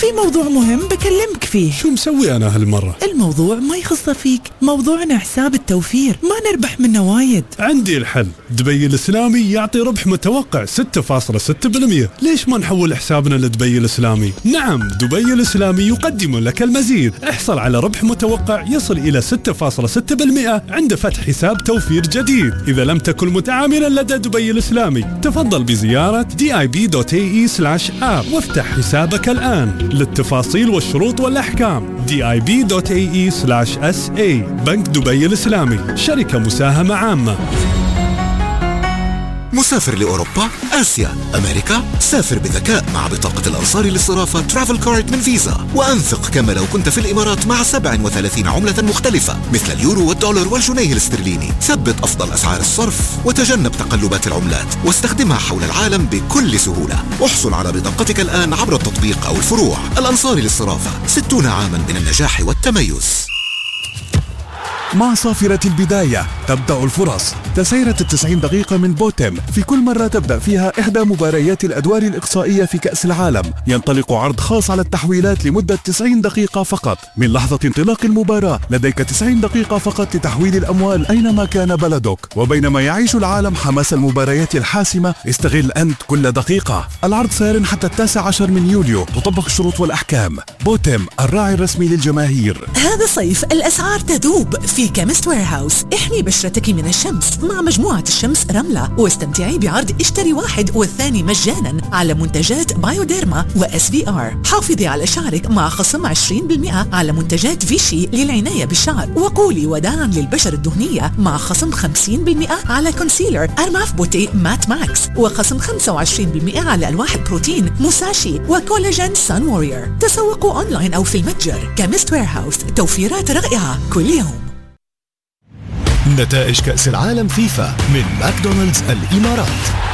في موضوع مهم بكلمك فيه. شو مسوي أنا هالمرة؟ الموضوع ما يخص فيك، موضوعنا حساب التوفير، ما نربح منه وايد. عندي الحل، دبي الإسلامي يعطي ربح متوقع 6.6%. ليش ما نحول حسابنا لدبي الإسلامي؟ نعم، دبي الإسلامي يقدم لك المزيد. احصل على ربح متوقع يصل إلى 6.6% عند فتح حساب توفير جديد. إذا لم تكن متعاملا لدى دبي الإسلامي، تفضل بزيارة dib.ae/app وافتح حسابك الآن. للتفاصيل والشروط والأحكام dib.ae/sa. بنك دبي الإسلامي، شركة مساهمة عامة. مسافر لأوروبا، آسيا، أمريكا؟ سافر بذكاء مع بطاقة الأنصاري للصرافة ترافل كارد من فيزا، وأنفق كما لو كنت في الإمارات مع 37 عملة مختلفة مثل اليورو والدولار والجنيه الاسترليني. ثبت أفضل أسعار الصرف وتجنب تقلبات العملات، واستخدمها حول العالم بكل سهولة. احصل على بطاقتك الآن عبر التطبيق أو الفروع. الأنصاري للصرافة، 60 عاما من النجاح والتميز. مع صافرة البداية تبدأ الفرص. تسيرة 90 دقيقة من بوتم، في كل مرة تبدأ فيها إحدى مباريات الأدوار الإقصائية في كأس العالم. ينطلق عرض خاص على التحويلات لمدة 90 دقيقة فقط. من لحظة انطلاق المباراة لديك 90 دقيقة فقط لتحويل الأموال أينما كان بلدك. وبينما يعيش العالم حماس المباريات الحاسمة، استغل أنت كل دقيقة. العرض سار حتى 19 من يوليو. تطبق الشروط والأحكام. بوتم، الراعي الرسمي للجماهير. هذا الصيف الأسعار تذوب في كيمست ويرهاوس. احمي بشرتك من الشمس مع مجموعة الشمس رملة، واستمتعي بعرض اشتري واحد والثاني مجانا على منتجات بايوديرما وSVR. حافظي على شعرك مع خصم 20% على منتجات فيشي للعناية بالشعر. وقولي وداعا للبشرة الدهنية مع خصم 50% على كونسيلر أرماف بوتي مات ماكس، وخصم 25% على ألواح بروتين موساشي وكولاجين سان وورير. تسوقوا أونلاين أو في المتجر. كيمست ويرهاوس، توفيرات رائعة كل يوم. نتائج كأس العالم فيفا من ماكدونالدز الإمارات.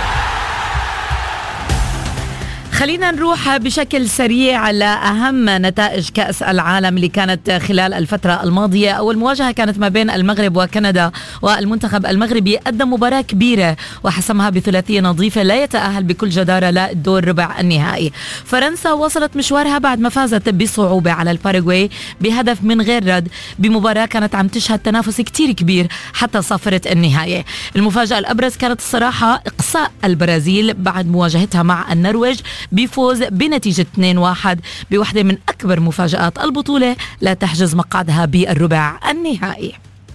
خلينا نروح بشكل سريع لأهم نتائج كأس العالم اللي كانت خلال الفترة الماضية. أول مواجهة كانت ما بين المغرب وكندا، والمنتخب المغربي قدم مباراة كبيرة وحسمها بثلاثية نظيفة لا يتأهل بكل جدارة للدور ربع النهائي. فرنسا وصلت مشوارها بعد ما فازت بصعوبة على الباراغواي بهدف من غير رد بمباراة كانت عم تشهد تنافس كتير كبير حتى صافرة النهاية. المفاجأة الأبرز كانت الصراحة إقصاء البرازيل بعد مواجهتها مع النرويج بفوز بنتيجة 2-1 بوحدة من أكبر مفاجآت البطولة لا تحجز مقعدها بالربع النهائي.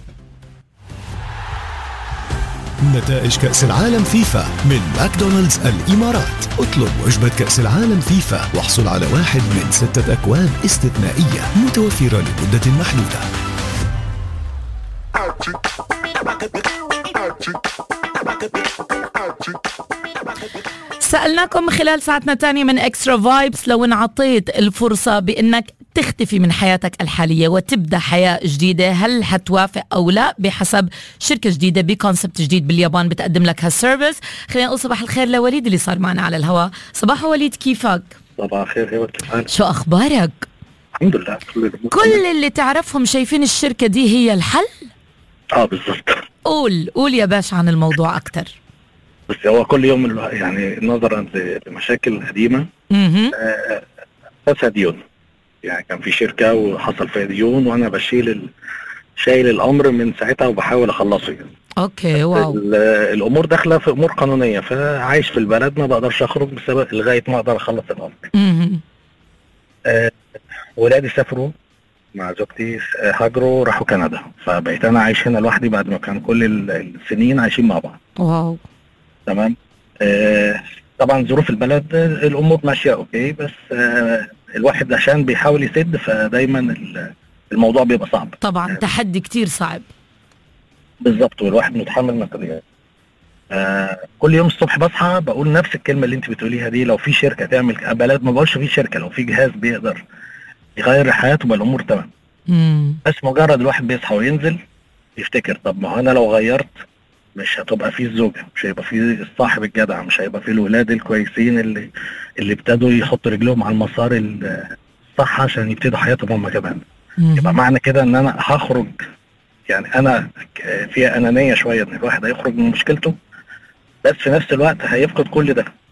نتائج كأس العالم فيفا من ماكدونالدز الإمارات. اطلب وجبة كأس العالم فيفا واحصل على واحد من 6 أكواب استثنائية متوفرة لمدة محدودة. سألناكم خلال ساعتنا الثانية من إكسترا فايبس، لو انعطيت الفرصة بأنك تختفي من حياتك الحالية وتبدأ حياة جديدة، هل حتوافق أو لا؟ بحسب شركة جديدة بكونسبت جديد باليابان بتقدم لك هالسيرفيس. خلينا نقول صباح الخير لوليد اللي صار معنا على الهواء. صباح وليد، كيفك؟ صباح الخير، كيف حالك؟ شو أخبارك؟ الحمد لله. كل اللي تعرفهم شايفين الشركة دي هي الحل؟ بالضبط. قول يا باشا عن الموضوع أكتر. بس هو كل يوم يعني نظرا لمشاكل قديمة فساد ديون. يعني كان في شركة وحصل فيها ديون وانا شايل الامر من ساعتها وبحاول اخلصه يعني. اوكي، واو. الامور داخله في امور قانونية، فعايش في البلد ما بقدرش اخرج بسبب لغاية ما اقدر اخلص الامر. ولادي سافروا مع زوجتي، هاجروا راحوا كندا، فبقيت انا عايش هنا لوحدي بعد ما كان كل السنين عايشين مع بعض. واو. تمام. طبعا ظروف البلد الامور ماشيه اوكي، بس الواحد عشان بيحاول يسد فدايما الموضوع بيبقى صعب. طبعا تحدي كتير صعب. بالظبط، والواحد متحمل مسؤوليات. كل يوم الصبح بصحى بقول نفس الكلمه اللي انت بتقوليها دي، لو في شركه تعمل بلد، ما بقولش في شركه، لو في جهاز بيقدر يغير حياته بقى الامور تمام. بس مجرد الواحد بيصحى وينزل يفتكر، طب ما انا لو غيرت مش هتبقى فيه الزوجة، مش هيبقى فيه الصاحب الجدع، مش هيبقى فيه الولاد الكويسين اللي ابتدوا يحطوا رجلهم على المسار الصح عشان يبتدوا حياتهم هم كمان. يبقى معنى كده ان انا هخرج، يعني انا فيها انانية شوية ان الواحد هيخرج من مشكلته، بس في نفس الوقت هيفقد كل ده.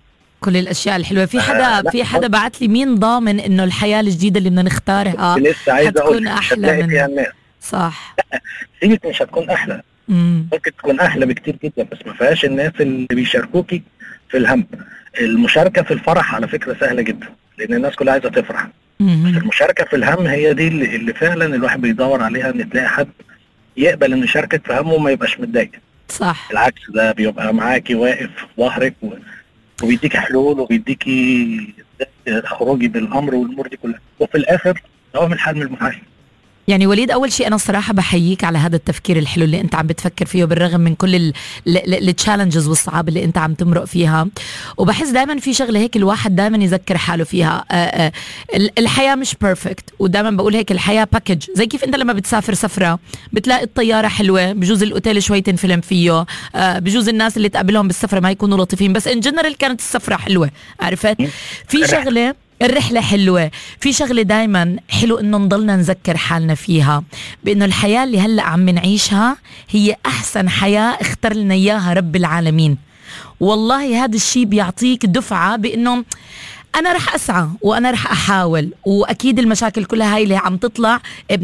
كل الاشياء الحلوه. في حدا بعت لي مين ضامن انه الحياه الجديده اللي بدنا نختارها حتكون احلى من الناس. صح. سيبك مش هتكون احلى، ممكن تكون احلى بكتير جدا، بس ما فيهاش الناس اللي بيشاركوكي في الهم. المشاركه في الفرح على فكره سهله جدا، لان الناس كلها عايزه تفرح. بس المشاركه في الهم هي دي اللي فعلا الواحد بيدور عليها، ان تلاقي حد يقبل انه يشاركك في همه وما يبقاش متضايق. صح. بالعكس، ده بيبقى معاكي واقف في ظهرك وبيديكي حلول وبيديكي تخرجي بالامر والامور دي كلها، وفي الاخر دوام الحل من المحال. يعني وليد، أول شيء أنا الصراحة بحييك على هذا التفكير الحلو اللي أنت عم بتفكر فيه، بالرغم من كل التشالنجز والصعاب اللي أنت عم تمرق فيها. وبحس دائما في شغلة هيك الواحد دائما يذكر حاله فيها. الحياة مش بيرفكت، ودائما بقول هيك الحياة باكج. زي كيف أنت لما بتسافر سفرة بتلاقي الطيارة حلوة، بجوز الأوتيل شوي تنفلم فيه، بجوز الناس اللي تقابلهم بالسفرة ما يكونوا لطيفين، بس إن جنرال كانت السفرة حلوة. عرفت؟ في شغلة الرحلة حلوة، في شغلة دايما حلو انه نضلنا نذكر حالنا فيها، بانه الحياة اللي هلأ عم نعيشها هي احسن حياة اختار لنا اياها رب العالمين. والله هذا الشيء بيعطيك دفعة بانه انا رح اسعى وانا رح احاول، واكيد المشاكل كلها هاي اللي عم تطلع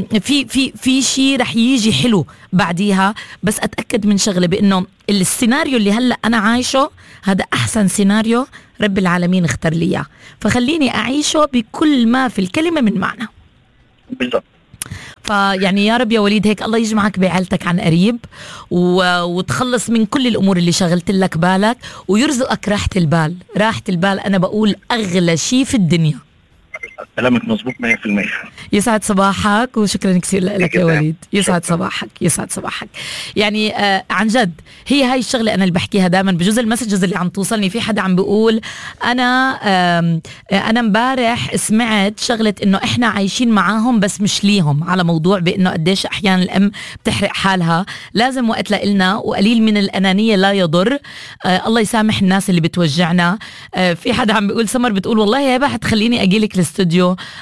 في شيء رح يجي حلو بعديها. بس اتاكد من شغله، بانه السيناريو اللي هلا انا عايشه هذا احسن سيناريو رب العالمين اختار لي اياه، فخليني اعيشه بكل ما في الكلمه من معنى. بالضبط. فيعني يا رب يا وليد هيك الله يجمعك بعيلتك عن قريب، وتخلص من كل الأمور اللي شغلت لك بالك، ويرزقك راحة البال. راحة البال أنا بقول أغلى شيء في الدنيا. كلامك مظبوط 100%. يسعد صباحك وشكرا كثير لك يا وليد. يسعد صباحك، يسعد صباحك. يعني عن جد هي هاي الشغله انا اللي بحكيها دائما بجوز المسجز اللي عم توصلني. في حدا عم بيقول انا امبارح سمعت شغله انه احنا عايشين معاهم بس مش ليهم، على موضوع بانه قديش احيانا الام بتحرق حالها، لازم وقت لنا، وقليل من الانانيه لا يضر. الله يسامح الناس اللي بتوجعنا. في حدا عم بيقول سمر بتقول والله يا بحت خليني اجيلك الاستوديو.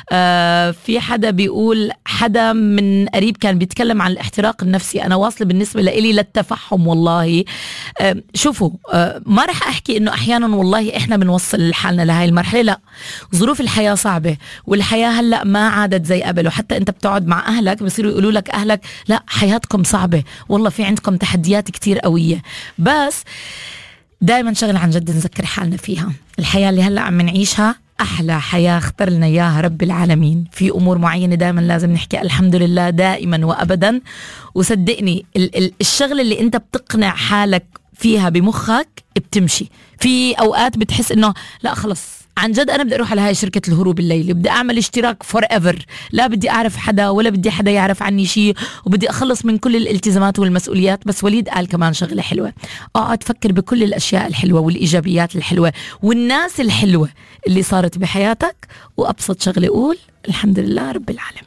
في حدا بيقول حدا من قريب كان بيتكلم عن الاحتراق النفسي، أنا واصلة بالنسبة لإلي للتفحم. والله شوفوا، ما رح أحكي إنه أحيانا والله إحنا بنوصل حالنا لهاي المرحلة، لا، ظروف الحياة صعبة، والحياة هلأ ما عادت زي قبل. وحتى أنت بتقعد مع أهلك بصيروا يقولوا لك أهلك لا حياتكم صعبة، والله في عندكم تحديات كتير قوية. بس دايما شغل عن جد نذكر حالنا فيها، الحياة اللي هلأ عم نعيشها أحلى حياة اختار لنا إياها رب العالمين. في أمور معينة دائما لازم نحكي الحمد لله دائما وأبدا. وصدقني الشغل اللي أنت بتقنع حالك فيها بمخك بتمشي. في أوقات بتحس إنه لا خلص عن جد أنا بدي أروح على هاي شركة الهروب الليلي، بدي أعمل اشتراك forever، لا بدي أعرف حدا ولا بدي حدا يعرف عني شيء، وبدي أخلص من كل الالتزامات والمسؤوليات. بس وليد قال كمان شغلة حلوة، اقعد فكر بكل الأشياء الحلوة والإيجابيات الحلوة والناس الحلوة اللي صارت بحياتك، وأبسط شغلة قول الحمد لله رب العالمين.